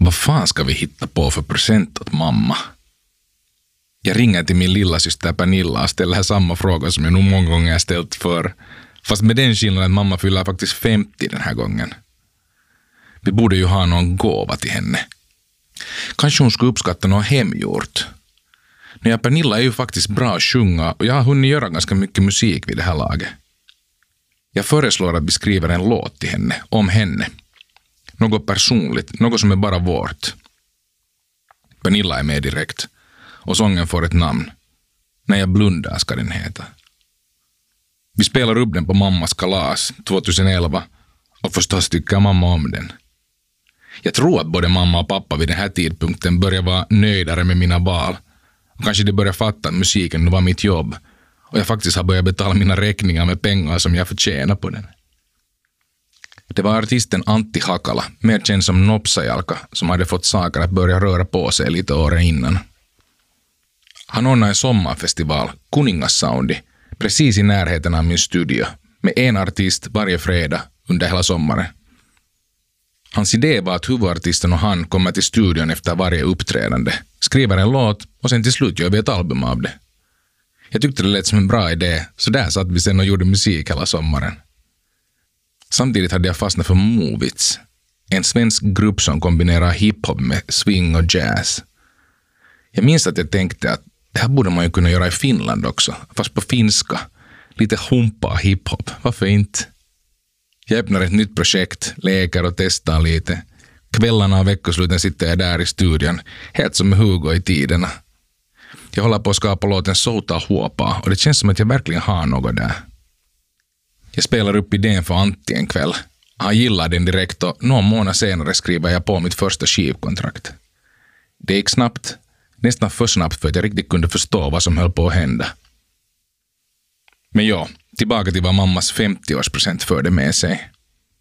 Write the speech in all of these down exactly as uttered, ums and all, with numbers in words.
Vad fan ska vi hitta på för present åt mamma? Jag ringer till min lilla syster Pernilla och ställer samma fråga som jag nog många gånger ställt för. Fast med den skillnaden att mamma fyller faktiskt femtio den här gången. Vi borde ju ha någon gåva till henne. Kanske hon skulle uppskatta något hemgjort. Nej, Pernilla är ju faktiskt bra att sjunga och jag har hunnit göra ganska mycket musik vid det här laget. Jag föreslår att vi skriver en låt till henne, om henne. Något personligt, något som är bara vårt. Pernilla är med direkt. Och sången får ett namn. När jag blundar ska den heta. Vi spelar upp den på mammas kalas tjugoelva och förstås tycker mamma om den. Jag tror att både mamma och pappa vid den här tidpunkten börjar vara nöjdare med mina val. Och kanske de börjar fatta att musiken nu var mitt jobb. Och jag faktiskt har börjat betala mina räkningar med pengar som jag förtjänar på den. Det var artisten Antti Hakala, mer känd som Nopsajalka, som hade fått saker att börja röra på sig lite åren innan. Han ordnade en sommarfestival, Kuningassoundi, precis i närheten av min studio, med en artist varje fredag under hela sommaren. Hans idé var att huvudartisten och han kommer till studion efter varje uppträdande, skriver en låt och sen till slut gör vi ett album av det. Jag tyckte det lät som en bra idé, så där satt vi sen och gjorde musik hela sommaren. Samtidigt hade jag fastnat för Movits, en svensk grupp som kombinerar hiphop med swing och jazz. Jag minns att jag tänkte att det här borde man ju kunna göra i Finland också, fast på finska. Lite humpa hiphop, varför inte? Jag öppnar ett nytt projekt, leker och testar lite. Kvällarna och veckosluten sitter jag där i studion, helt som med Hugo i tiderna. Jag håller på att skapa låten Souta Huopa och det känns som att jag verkligen har något där. Jag spelar upp idén för Antti en kväll. Han gillar den direkt och någon månad senare skriver jag på mitt första skivkontrakt. Det gick snabbt, nästan för snabbt för att jag riktigt kunde förstå vad som höll på att hända. Men ja, tillbaka till vad mammas femtioårspresent förde med sig.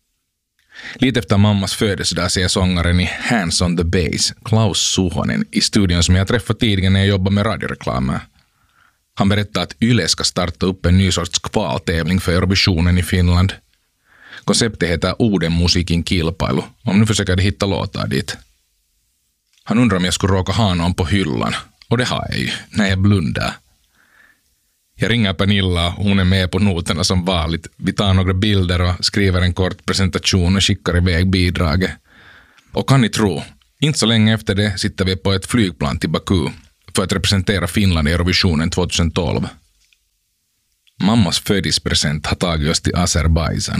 Lite efter mammas födelsedag ser jag sångaren i Hands on the Bass, Klaus Suhonen, i studion som jag träffade tidigare när jag jobbade med radioreklamer. Han berättade att Yle ska starta upp en ny sorts kvaltävling för Eurovisionen i Finland. Konceptet heter Uden musiikin kilpailu, om nu försöker de hitta låtar dit. Han undrar om jag skulle råka ha någon på hyllan, och det har jag ju, när jag blundar. Jag ringer Pernilla, hon är med på noterna som vanligt. Vi tar några bilder och skriver en kort presentation och skickar iväg bidraget. Och kan ni tro, inte så länge efter det sitter vi på ett flygplan till Baku för att representera Finland i Eurovisionen tjugotolv. Mammas födelsedagspresent har tagit oss till Azerbaijan.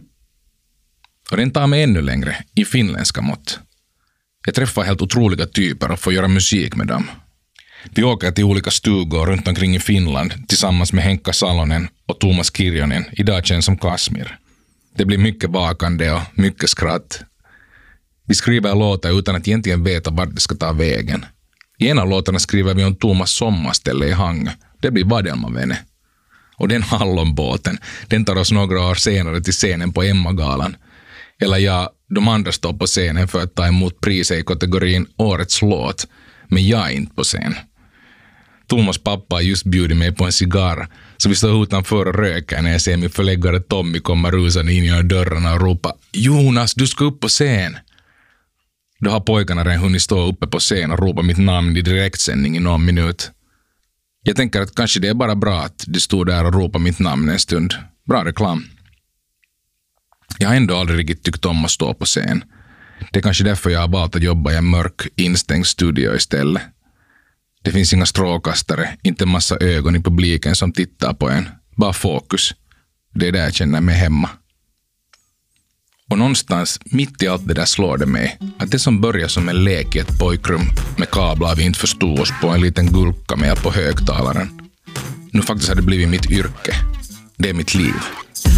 Och den tar mig ännu längre, i finländska mått. Jag träffar helt otroliga typer och får göra musik med dem. Vi åker till olika stugor runt omkring i Finland tillsammans med Henkka Salonen och Thomas Kirjonen, idag känd som Kasmir. Det blir mycket vakande och mycket skratt. Vi skriver låtar utan att egentligen veta vart det ska ta vägen. I en av låtarna skriver vi om Thomas sommarställe i Hangö. Det blir Vadelmavene. Och den hallonbåten, den tar oss några år senare till scenen på Emma-galan. Eller ja, de andra står på scenen för att ta emot priset i kategorin Årets låt, men jag är inte på scen. Thomas pappa har just bjudit mig på en cigarr, så vi står utanför och röker när jag ser min förläggare Tommy komma rusande in genom dörrarna och ropa Jonas, du ska upp på scen! Då har pojkarna redan hunnit stå uppe på scen och ropa mitt namn i direktsändning i någon minut. Jag tänker att kanske det är bara bra att du stod där och ropade mitt namn en stund. Bra reklam. Jag har ändå aldrig riktigt tyckt om att stå på scen. Det är kanske därför jag har valt att jobba i en mörk, instängd studio istället. Det finns inga strålkastare, inte en massa ögon i publiken som tittar på en. Bara fokus. Det är där jag känner mig hemma. Och någonstans mitt i allt det där slår det mig att det som börjar som en lek i ett pojkrum med kablar vi inte förstod oss på en liten gulka med på högtalaren nu faktiskt hade blivit mitt yrke. Det är mitt liv.